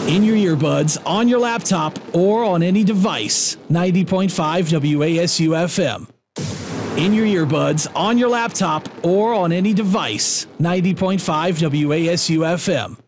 In your earbuds, on your laptop, or on any device. 90.5 WASU FM. In your earbuds, on your laptop, or on any device. 90.5 WASU FM.